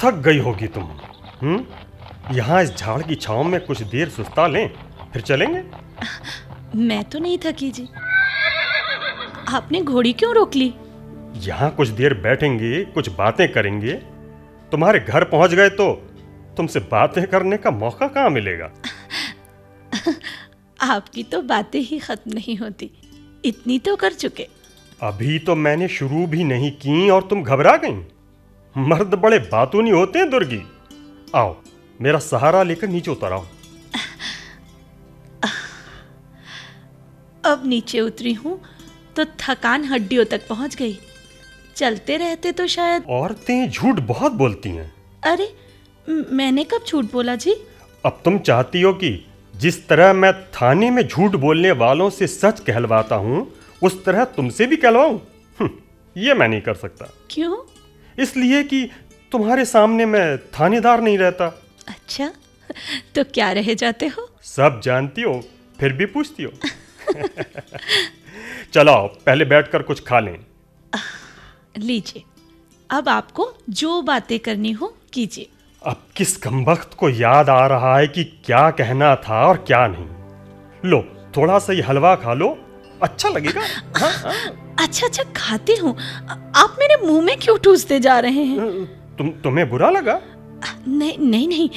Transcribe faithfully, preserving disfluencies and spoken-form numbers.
थक गई होगी तुम। हम्म यहाँ इस झाड़ की छांव में कुछ देर सुस्ता लें, फिर चलेंगे। मैं तो नहीं थकी जी। आपने घोड़ी क्यों रोक ली? यहाँ कुछ देर बैठेंगे, कुछ बातें करेंगे। तुम्हारे घर पहुंच गए तो तुमसे बातें करने का मौका कहाँ मिलेगा। आपकी तो बातें ही खत्म नहीं होती, इतनी तो कर चुके। अभी तो मैंने शुरू भी नहीं की और तुम घबरा गईं। मर्द बड़े बातूनी होते हैं दुर्गी। आओ मेरा सहारा लेकर नीचे उतर आओ। अब नीचे उतरी हूँ तो थकान हड्डियों तक पहुँच गई। चलते रहते तो शायद। औरतें झूठ बहुत बोलती हैं। अरे म- मैंने कब झूठ बोला जी? अब तुम चाहती हो कि जिस तरह मैं थाने में झूठ बोलने वालों से सच कहलवाता हूँ उस तरह तुमसे भी कहलवाऊं? हम्म, ये मैं नहीं कर सकता। क्यों? इसलिए कि तुम्हारे सामने मैं थानेदार नहीं रहता। अच्छा, तो क्या रह जाते हो? सब जानती हो फिर भी पूछती हो। चलो पहले बैठकर कुछ खा लें। लीजिए, अब आपको जो बातें करनी हो कीजिए। अब किस कमबख्त को याद आ रहा है कि क्या कहना था और क्या नहीं। लो थोड़ा सा ये हलवा खा लो, अच्छा लगेगा। हाँ, हाँ। अच्छा अच्छा खाती हूँ। आप मेरे मुंह में क्यों ठूसते जा रहे हैं? तुम तुम्हें बुरा लगा? नहीं नहीं नहीं,